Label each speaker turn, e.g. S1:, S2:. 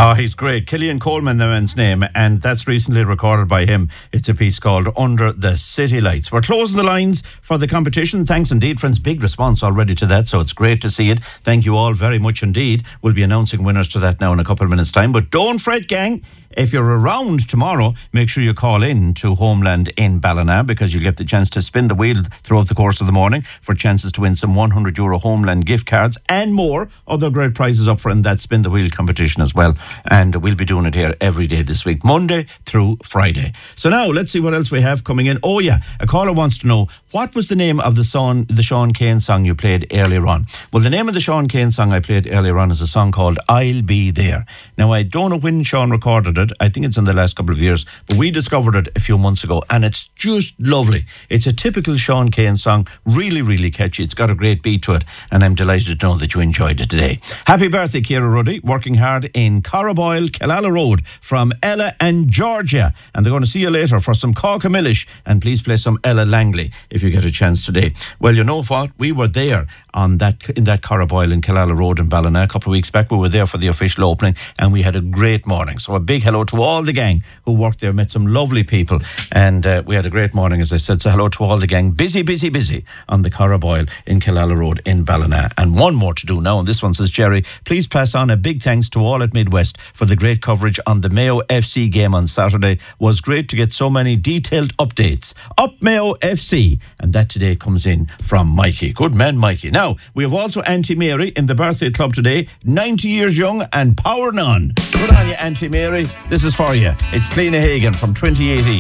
S1: Oh, he's great. Killian Coleman, the man's name, and that's recently recorded by him. It's a piece called Under the City Lights. We're closing the lines for the competition. Thanks indeed, friends. Big response already to that, so it's great to see it. Thank you all very much indeed. We'll be announcing winners to that now in a couple of minutes' time. But don't fret, gang. If you're around tomorrow, make sure you call in to Homeland in Ballina, because you'll get the chance to spin the wheel throughout the course of the morning for chances to win some €100 Homeland gift cards and more other great prizes up for in that spin the wheel competition as well. And we'll be doing it here every day this week, Monday through Friday. So now let's see what else we have coming in. Oh yeah, a caller wants to know, what was the name of the Sean Kane song you played earlier on? Well, the name of the Sean Kane song I played earlier on is a song called I'll Be There. Now, I don't know when Sean recorded it. I think it's in the last couple of years, but we discovered it a few months ago, and it's just lovely. It's a typical Sean Kane song, really, really catchy. It's got a great beat to it, and I'm delighted to know that you enjoyed it today. Happy birthday, Ciara Ruddy, working hard in Carraboyle, Killala Road, from Ella and Georgia, and they're going to see you later for some Caucamillish, and please play some Ella Langley if you get a chance today. Well, you know what? We were there in that Carraboyle in Killala Road in Ballina a couple of weeks back. We were there for the official opening, and we had a great morning. So a big hello to all the gang who worked there. Met some lovely people, and we had a great morning, as I said. So hello to all the gang. Busy on the Carraboyle in Killala Road in Ballina. And one more to do now, and this one says, Jerry, please pass on a big thanks to all at Midwest for the great coverage on the Mayo FC game on Saturday. Was great to get so many detailed updates. Up Mayo FC. And that today comes in from Mikey. Good man, Mikey. Now, we have also Auntie Mary in the birthday club today, 90 years young and powering on. Good on you, Auntie Mary. This is for you. It's Lena Hagen from 2018.